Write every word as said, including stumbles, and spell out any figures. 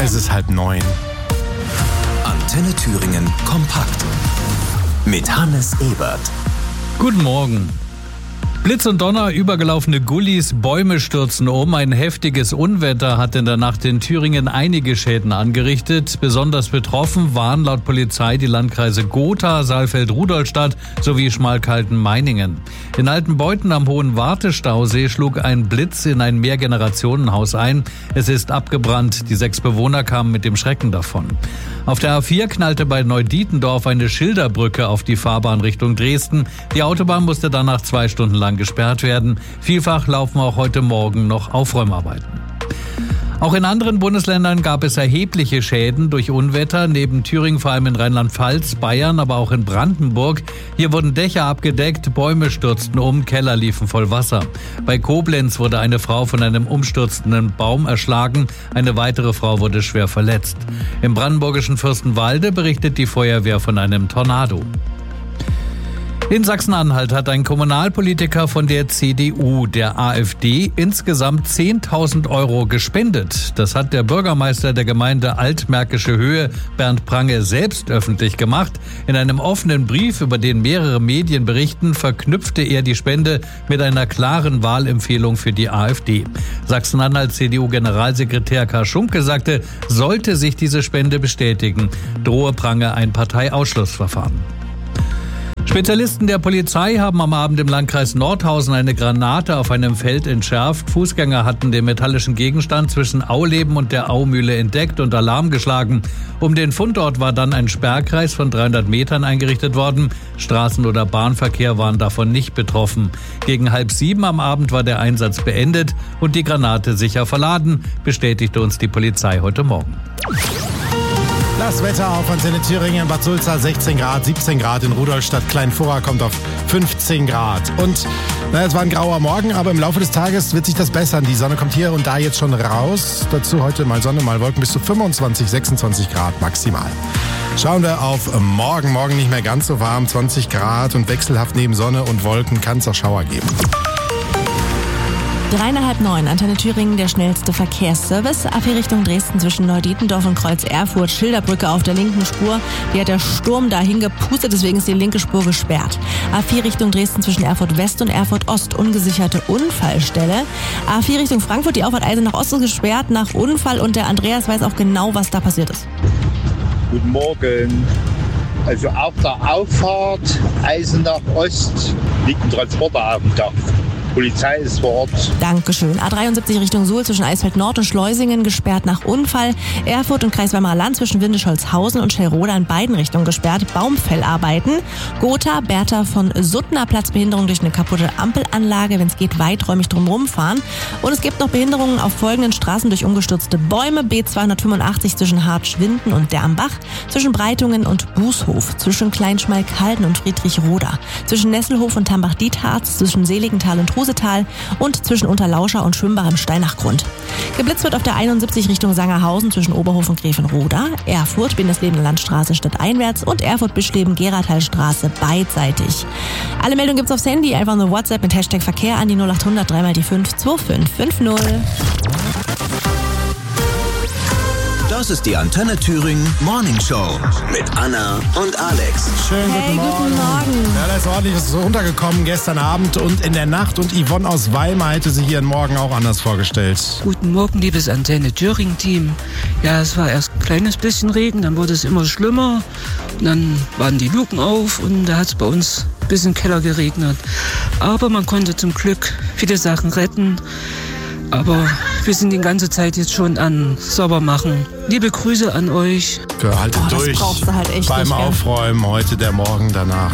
Es ist halb neun. Antenne Thüringen kompakt mit Hannes Ebert. Guten Morgen. Blitz und Donner, übergelaufene Gullis, Bäume stürzen um. Ein heftiges Unwetter hat in der Nacht in Thüringen einige Schäden angerichtet. Besonders betroffen waren laut Polizei die Landkreise Gotha, Saalfeld-Rudolstadt sowie Schmalkalden-Meiningen. In Altenbeuthen am Hohen Wartestausee schlug ein Blitz in ein Mehrgenerationenhaus ein. Es ist abgebrannt. Die sechs Bewohner kamen mit dem Schrecken davon. Auf der A vier knallte bei Neudietendorf eine Schilderbrücke auf die Fahrbahn Richtung Dresden. Die Autobahn musste danach zwei Stunden lang gesperrt werden. Vielfach laufen auch heute Morgen noch Aufräumarbeiten. Auch in anderen Bundesländern gab es erhebliche Schäden durch Unwetter, neben Thüringen vor allem in Rheinland-Pfalz, Bayern, aber auch in Brandenburg. Hier wurden Dächer abgedeckt, Bäume stürzten um, Keller liefen voll Wasser. Bei Koblenz wurde eine Frau von einem umstürzenden Baum erschlagen, eine weitere Frau wurde schwer verletzt. Im brandenburgischen Fürstenwalde berichtet die Feuerwehr von einem Tornado. In Sachsen-Anhalt hat ein Kommunalpolitiker von der C D U, der AfD, insgesamt zehntausend Euro gespendet. Das hat der Bürgermeister der Gemeinde Altmärkische Höhe, Bernd Prange, selbst öffentlich gemacht. In einem offenen Brief, über den mehrere Medien berichten, verknüpfte er die Spende mit einer klaren Wahlempfehlung für die AfD. Sachsen-Anhalt C D U-Generalsekretär Karl Schunke sagte, sollte sich diese Spende bestätigen, drohe Prange ein Parteiausschlussverfahren. Spezialisten der Polizei haben am Abend im Landkreis Nordhausen eine Granate auf einem Feld entschärft. Fußgänger hatten den metallischen Gegenstand zwischen Auleben und der Aumühle entdeckt und Alarm geschlagen. Um den Fundort war dann ein Sperrkreis von dreihundert Metern eingerichtet worden. Straßen- oder Bahnverkehr waren davon nicht betroffen. Gegen halb sieben am Abend war der Einsatz beendet und die Granate sicher verladen, bestätigte uns die Polizei heute Morgen. Das Wetter auf Antenne Thüringen, Bad Sulza sechzehn Grad, siebzehn Grad in Rudolstadt, Kleinfurra kommt auf fünfzehn Grad. Und na, es war ein grauer Morgen, aber im Laufe des Tages wird sich das bessern. Die Sonne kommt hier und da jetzt schon raus. Dazu heute mal Sonne, mal Wolken bis zu fünfundzwanzig, sechsundzwanzig Grad maximal. Schauen wir auf morgen. Morgen nicht mehr ganz so warm, zwanzig Grad und wechselhaft neben Sonne und Wolken kann es auch Schauer geben. Dreieinhalb neun, Antenne Thüringen, der schnellste Verkehrsservice. A vier Richtung Dresden zwischen Neudietendorf und Kreuz Erfurt. Schilderbrücke auf der linken Spur. Die hat der Sturm dahin gepustet, deswegen ist die linke Spur gesperrt. A vier Richtung Dresden zwischen Erfurt West und Erfurt Ost. Ungesicherte Unfallstelle. A vier Richtung Frankfurt, die Auffahrt Eisenach Ost ist gesperrt nach Unfall und der Andreas weiß auch genau, was da passiert ist. Guten Morgen. Also auf der Auffahrt Eisenach Ost liegt ein Transporter auf dem Dach. Polizei ist vor Ort. Dankeschön. A dreiundsiebzig Richtung Suhl zwischen Eisfeld Nord und Schleusingen gesperrt nach Unfall. Erfurt und Kreis Weimarer Land zwischen Windischholzhausen und Schellroda in beiden Richtungen gesperrt. Baumfellarbeiten. Gotha, Bertha von Suttner, Platzbehinderung durch eine kaputte Ampelanlage. Wenn es geht, weiträumig drumherum fahren. Und es gibt noch Behinderungen auf folgenden Straßen durch umgestürzte Bäume. B zweihundertfünfundachtzig zwischen Hartschwinden und Dermbach. Zwischen Breitungen und Bußhof. Zwischen Kleinschmalkalden und Friedrichroda. Zwischen Nesselhof und Tambach-Dietharz. Zwischen Seligenthal und Husetal und zwischen Unterlauscher und Schwimbach im Steinachgrund. Geblitzt wird auf der einundsiebzig Richtung Sangerhausen zwischen Oberhof und Grevenroda, Erfurt, Bindesleben Landstraße stadteinwärts und Erfurt-Bischleben Gerathalstraße beidseitig. Alle Meldungen gibt's aufs Handy, einfach nur WhatsApp mit Hashtag Verkehr an die null acht hundert drei mal die fünf zwei fünf fünf null. Das ist die Antenne Thüringen Morning Show mit Anna und Alex. Schönen Hey, guten Morgen. guten Morgen. Ja, da ist ordentlich was runtergekommen gestern Abend und in der Nacht. Und Yvonne aus Weimar hätte sich ihren Morgen auch anders vorgestellt. Guten Morgen, liebes Antenne Thüringen-Team. Ja, es war erst ein kleines bisschen Regen, dann wurde es immer schlimmer. Und dann waren die Luken auf und da hat es bei uns ein bisschen im Keller geregnet. Aber man konnte zum Glück viele Sachen retten. Aber wir sind die ganze Zeit jetzt schon an Saubermachen. Liebe Grüße an euch. Für haltet Oh, das durch brauchst du halt echt beim nicht, gell? Aufräumen heute, der Morgen danach.